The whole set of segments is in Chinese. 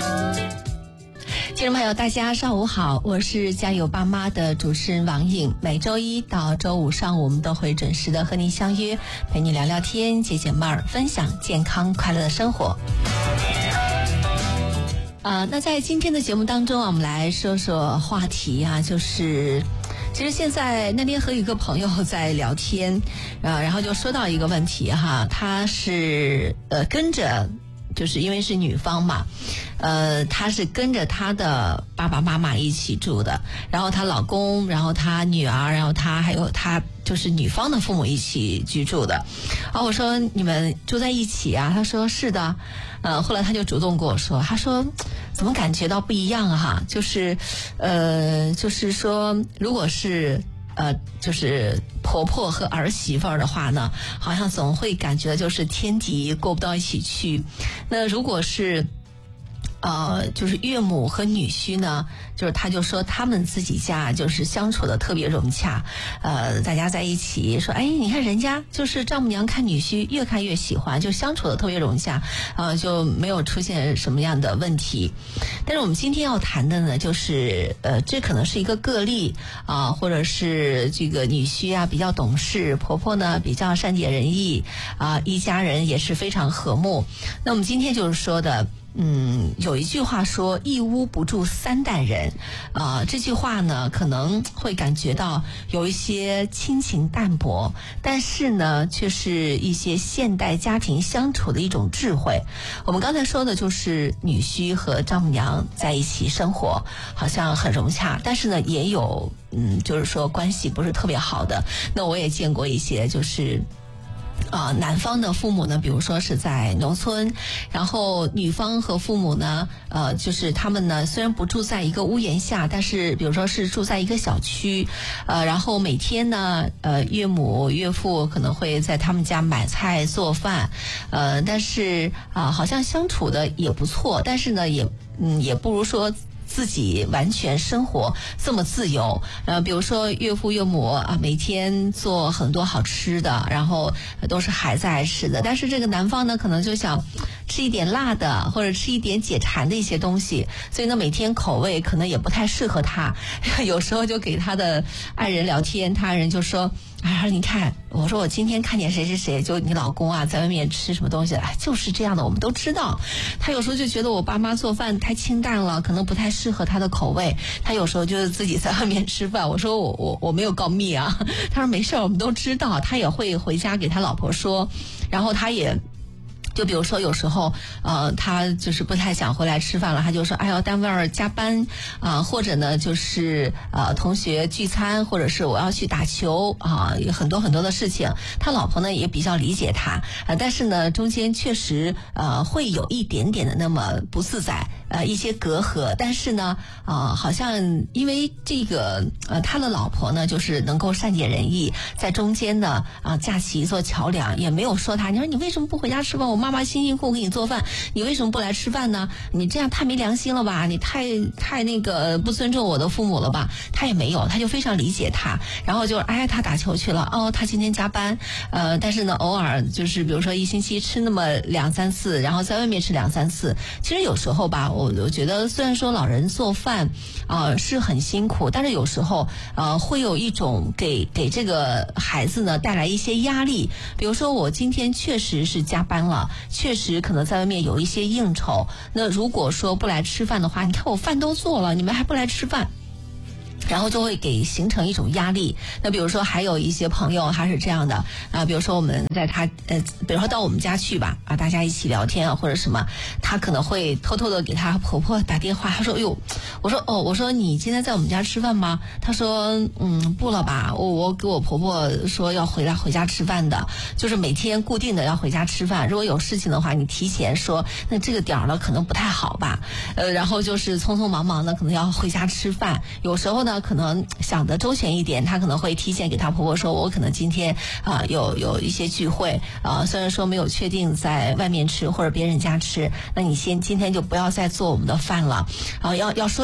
听众朋友大家上午好，我是家有爸妈的主持人王颖，每周一到周五上午我们都会准时的和您相约，陪你聊聊天，解解闷儿，分享健康快乐的生活。那在今天的节目当中啊，我们来说说话题啊，就是其实现在那天和一个朋友在聊天，然后就说到一个问题哈，他是跟着，就是因为是女方嘛，她是跟着她的爸爸妈妈一起住的，然后她老公，然后她女儿，然后她还有她就是女方的父母一起居住的。我说你们住在一起啊？他说是的。后来他就主动跟我说，他说怎么感觉到不一样哈？就是说，如果是就是婆婆和儿媳妇儿的话呢，好像总会感觉就是天敌过不到一起去。那如果是就是岳母和女婿呢，就是他就说他们自己家就是相处的特别融洽，大家在一起说，哎，你看人家就是丈母娘看女婿越看越喜欢，就相处的特别融洽，就没有出现什么样的问题。但是我们今天要谈的呢，就是这可能是一个个例啊，或者是这个女婿啊比较懂事，婆婆呢比较善解人意啊，一家人也是非常和睦。那我们今天就是说的。有一句话说一屋不住三代人，这句话呢可能会感觉到有一些亲情淡薄，但是呢却是一些现代家庭相处的一种智慧。我们刚才说的就是女婿和丈母娘在一起生活好像很融洽，但是呢也有就是说关系不是特别好的。那我也见过一些就是男方的父母呢，比如说是在农村，然后女方和父母呢，就是他们呢虽然不住在一个屋檐下，但是比如说是住在一个小区，然后每天呢，岳母岳父可能会在他们家买菜做饭，但是好像相处的也不错，但是呢也不如说自己完全生活这么自由，比如说岳父岳母每天做很多好吃的，然后都是孩子爱吃的，但是这个男方呢可能就想吃一点辣的，或者吃一点解馋的一些东西，所以呢每天口味可能也不太适合他。有时候就给他的爱人聊天，他爱人就说，你看，我说我今天看见谁谁谁，就你老公啊在外面吃什么东西，就是这样的，我们都知道。他有时候就觉得我爸妈做饭太清淡了，可能不太适合他的口味，他有时候就是自己在外面吃饭。我说我没有告密啊，他说没事，我们都知道。他也会回家给他老婆说，然后他也就比如说有时候他就是不太想回来吃饭了，他就说单位加班或者呢就是同学聚餐，或者是我要去打球有很多很多的事情。他老婆呢也比较理解他，但是呢中间确实会有一点点的那么不自在，一些隔阂。但是呢好像因为这个他的老婆呢就是能够善解人意，在中间呢架起一座桥梁，也没有说他，你说你为什么不回家吃饭？我妈妈辛辛苦苦给你做饭，你为什么不来吃饭呢？你这样太没良心了吧，你太那个不尊重我的父母了吧。他也没有，他就非常理解他，然后就他打球去了，他今天加班，但是呢偶尔就是比如说一星期吃那么2-3次，然后在外面吃2-3次。其实有时候吧，我觉得虽然说老人做饭是很辛苦，但是有时候会有一种给这个孩子呢带来一些压力。比如说我今天确实是加班了，确实可能在外面有一些应酬，那如果说不来吃饭的话，你看我饭都做了，你们还不来吃饭，然后就会给形成一种压力。那比如说还有一些朋友他是这样的比如说我们在他比如说到我们家去吧大家一起聊天或者什么，他可能会偷偷的给他婆婆打电话，他说我说你今天在我们家吃饭吗？他说不了吧，我给我婆婆说要回家吃饭的，就是每天固定的要回家吃饭，如果有事情的话你提前说，那这个点儿呢可能不太好吧，然后就是匆匆忙忙的可能要回家吃饭。有时候呢可能想得周全一点，他可能会提前给他婆婆说，我可能今天有一些聚会虽然说没有确定在外面吃或者别人家吃，那你今天就不要再做我们的饭了要说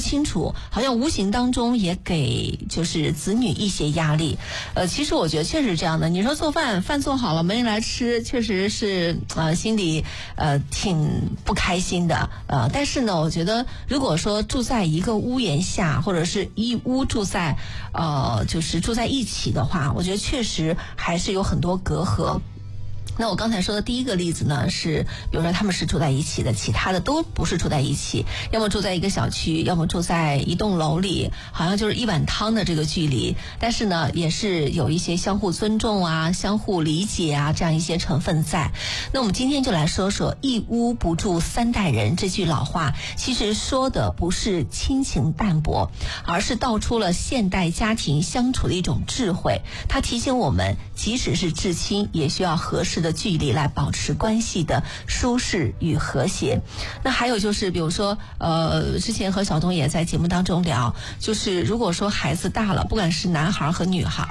清楚，好像无形当中也给就是子女一些压力。其实我觉得确实这样的。你说做饭做好了没人来吃，确实是心里挺不开心的。但是呢，我觉得如果说住在一个屋檐下，或者是一屋住在就是住在一起的话，我觉得确实还是有很多隔阂。那我刚才说的第一个例子呢，是比如说他们是住在一起的，其他的都不是住在一起，要么住在一个小区，要么住在一栋楼里，好像就是一碗汤的这个距离，但是呢也是有一些相互尊重啊、相互理解啊这样一些成分在。那我们今天就来说说一屋不住三代人这句老话，其实说的不是亲情淡薄，而是道出了现代家庭相处的一种智慧。它提醒我们，即使是至亲，也需要合适的距离来保持关系的舒适与和谐。那还有就是比如说之前和小东也在节目当中聊，就是如果说孩子大了，不管是男孩和女孩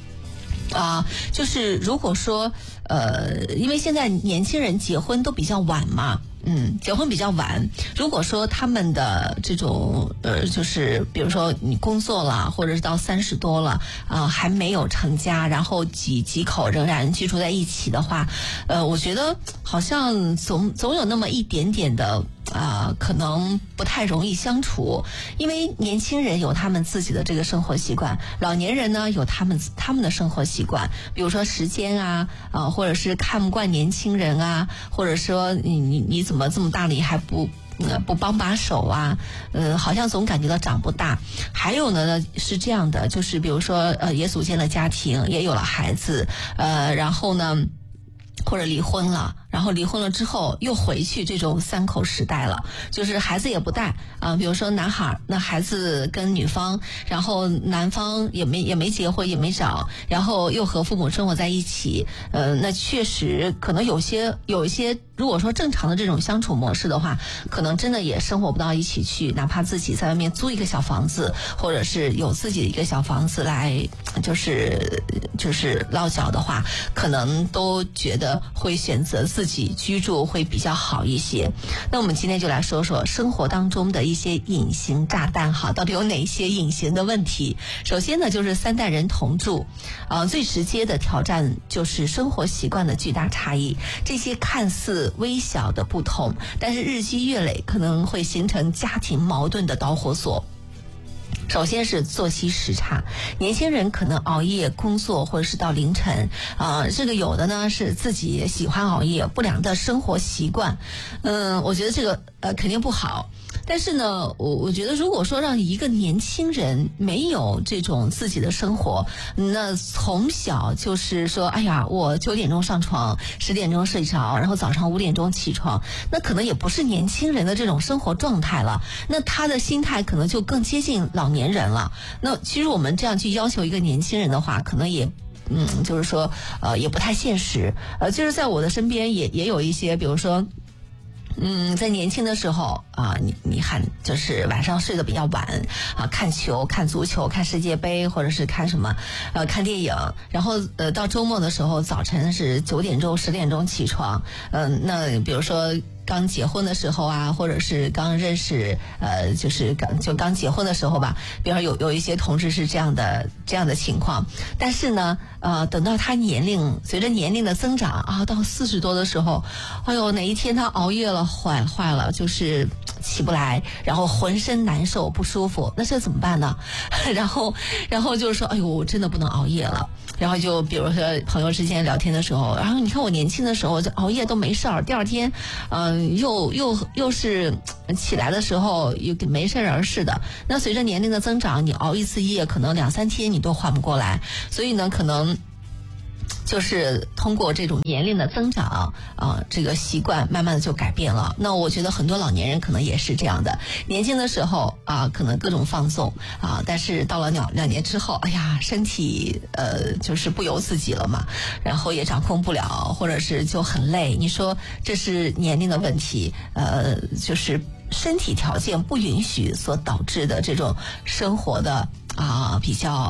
就是如果说因为现在年轻人结婚都比较晚嘛，结婚比较晚，如果说他们的这种就是比如说你工作了，或者是到30多了还没有成家，然后几口仍然居住在一起的话，我觉得好像总有那么一点点的可能不太容易相处。因为年轻人有他们自己的这个生活习惯，老年人呢有他们的生活习惯，比如说时间或者是看不惯年轻人或者说你怎么这么大了还不帮把手好像总感觉到长不大。还有呢是这样的，就是比如说也组建了家庭，也有了孩子，然后呢或者离婚了，然后离婚了之后又回去这种3口时代了，就是孩子也不带比如说男孩，那孩子跟女方，然后男方也没结婚也没找，然后又和父母生活在一起，那确实可能有一些如果说正常的这种相处模式的话，可能真的也生活不到一起去，哪怕自己在外面租一个小房子，或者是有自己的一个小房子来就是落脚的话，可能都觉得会选择自己居住会比较好一些。那我们今天就来说说生活当中的一些隐形炸弹到底有哪些隐形的问题。首先呢就是3代人同住最直接的挑战就是生活习惯的巨大差异，这些看似微小的不同，但是日积月累可能会形成家庭矛盾的导火索。首先是作息时差，年轻人可能熬夜工作或者是到凌晨这个有的呢是自己喜欢熬夜，不良的生活习惯我觉得这个肯定不好。但是呢我觉得如果说让一个年轻人没有这种自己的生活，那从小就是说哎呀我9点钟上床10点钟睡着，然后早上5点钟起床，那可能也不是年轻人的这种生活状态了，那他的心态可能就更接近老年人了。那其实我们这样去要求一个年轻人的话，可能也就是说也不太现实。就是在我的身边也有一些，比如说在年轻的时候你看就是晚上睡得比较晚看球、看足球、看世界杯，或者是看什么看电影，然后到周末的时候早晨是9点钟10点钟起床。那比如说刚结婚的时候或者是刚认识就是刚结婚的时候吧，比如说有一些同志是这样的情况。但是呢等到他随着年龄的增长到40多的时候，哎呦哪一天他熬夜了坏了，就是起不来，然后浑身难受不舒服，那这怎么办呢？然后就是说哎呦我真的不能熬夜了。然后就比如说朋友之间聊天的时候，然后你看我年轻的时候就熬夜都没事儿，第二天又是起来的时候又没事儿似的。那随着年龄的增长，你熬一次夜可能2-3天你都缓不过来，所以呢可能就是通过这种年龄的增长这个习惯慢慢的就改变了。那我觉得很多老年人可能也是这样的，年轻的时候可能各种放纵但是到了2年之后，哎呀身体就是不由自己了嘛，然后也掌控不了，或者是就很累。你说这是年龄的问题就是身体条件不允许所导致的这种生活的比较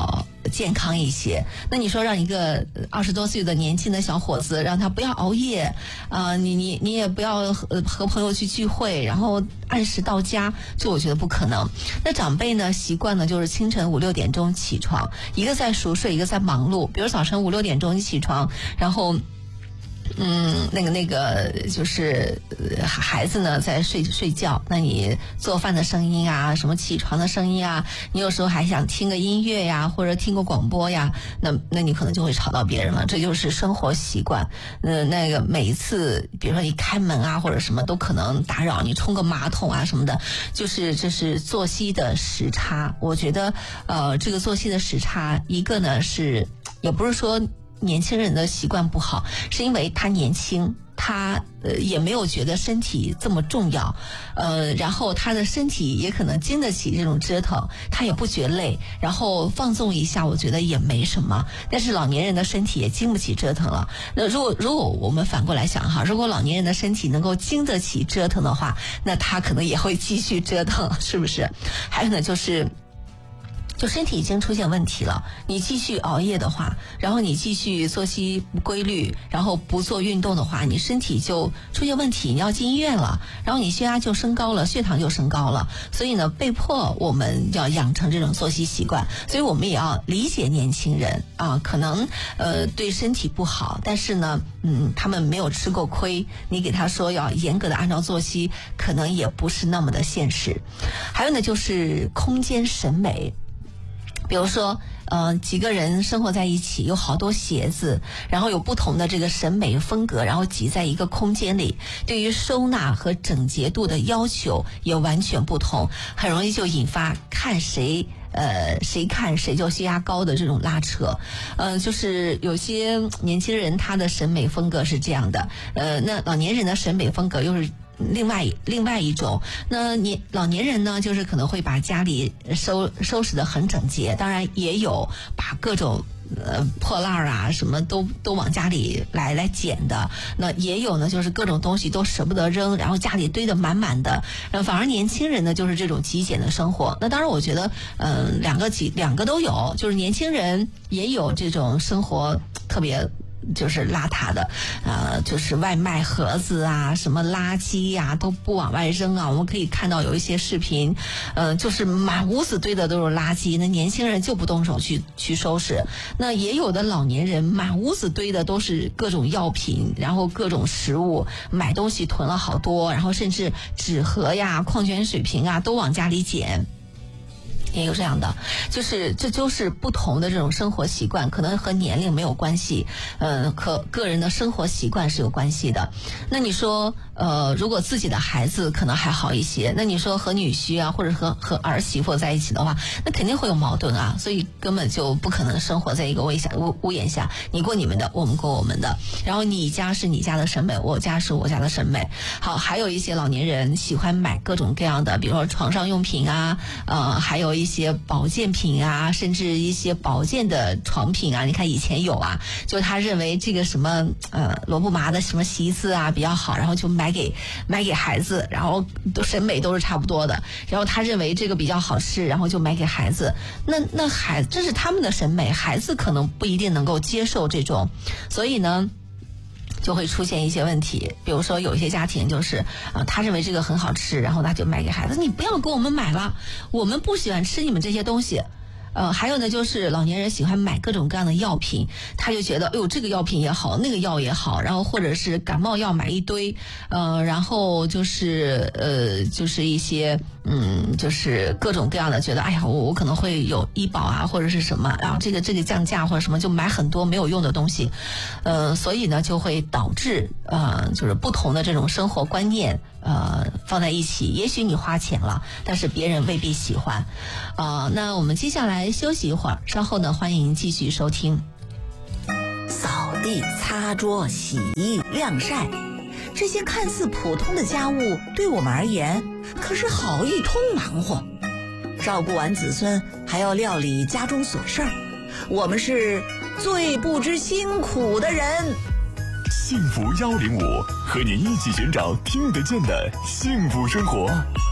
健康一些。那你说让一个20多岁的年轻的小伙子，让他不要熬夜你也不要和朋友去聚会，然后按时到家，这我觉得不可能。那长辈呢习惯呢就是清晨5、6点钟起床，一个在熟睡，一个在忙碌。比如早晨5、6点钟你起床，然后那个就是孩子呢在睡觉，那你做饭的声音啊，什么起床的声音啊，你有时候还想听个音乐呀，或者听个广播呀，那你可能就会吵到别人了。这就是生活习惯。那个每一次比如说你开门啊或者什么都可能打扰你，冲个马桶啊什么的，就是这是作息的时差。我觉得这个作息的时差，一个呢是也不是说年轻人的习惯不好，是因为他年轻，他也没有觉得身体这么重要，然后他的身体也可能经得起这种折腾，他也不觉累，然后放纵一下我觉得也没什么。但是老年人的身体也经不起折腾了。那如果我们反过来想哈，如果老年人的身体能够经得起折腾的话，那他可能也会继续折腾，是不是？还有呢就身体已经出现问题了，你继续熬夜的话，然后你继续作息不规律，然后不做运动的话，你身体就出现问题，你要进医院了，然后你血压就升高了，血糖就升高了。所以呢，被迫我们要养成这种作息习惯。所以我们也要理解年轻人啊，可能对身体不好，但是呢他们没有吃过亏，你给他说要严格的按照作息，可能也不是那么的现实。还有呢就是空间审美。比如说几个人生活在一起，有好多鞋子，然后有不同的这个审美风格，然后挤在一个空间里，对于收纳和整洁度的要求也完全不同，很容易就引发看谁看谁就血压高的这种拉扯。就是有些年轻人他的审美风格是这样的，那老年人的审美风格又是另外一种。那老年人呢，就是可能会把家里收拾得很整洁，当然也有把各种破烂啊什么都往家里来捡的。那也有呢就是各种东西都舍不得扔，然后家里堆得满满的。反而年轻人呢就是这种极简的生活。那当然我觉得两个都有，就是年轻人也有这种生活特别就是邋遢的，就是外卖盒子啊，什么垃圾呀，都不往外扔啊。我们可以看到有一些视频，就是满屋子堆的都是垃圾，那年轻人就不动手去收拾。那也有的老年人满屋子堆的都是各种药品，然后各种食物，买东西囤了好多，然后甚至纸盒呀、矿泉水瓶啊都往家里捡。也有这样的，这就是不同的这种生活习惯，可能和年龄没有关系，和个人的生活习惯是有关系的。那你说如果自己的孩子可能还好一些，那你说和女婿啊，或者和儿媳妇在一起的话，那肯定会有矛盾啊，所以根本就不可能生活在一个屋檐下，你过你们的，我们过我们的，然后你家是你家的审美，我家是我家的审美。好，还有一些老年人喜欢买各种各样的，比如说床上用品啊，还有一些保健品啊，甚至一些保健的床品啊。你看以前有啊，就他认为这个什么罗布麻的什么洗衣丝啊比较好，然后就买给孩子，然后审美都是差不多的，然后他认为这个比较好吃，然后就买给孩子。那孩子这是他们的审美，孩子可能不一定能够接受这种，所以呢就会出现一些问题。比如说有一些家庭就是他认为这个很好吃，然后他就买给孩子，你不要给我们买了，我们不喜欢吃你们这些东西。还有呢就是老年人喜欢买各种各样的药品，他就觉得哎呦这个药品也好，那个药也好，然后或者是感冒药买一堆，然后就是一些就是各种各样的，觉得哎呀我可能会有医保啊或者是什么，然后这个降价或者什么，就买很多没有用的东西。所以呢就会导致就是不同的这种生活观念放在一起，也许你花钱了，但是别人未必喜欢。那我们接下来休息一会儿，稍后呢欢迎继续收听。 扫地、擦桌、洗衣、晾晒，这些看似普通的家务对我们而言可是好一通忙活。照顾完子孙还要料理家中琐事儿，我们是最不知辛苦的人。 幸福105，和您一起寻找听得见的幸福生活。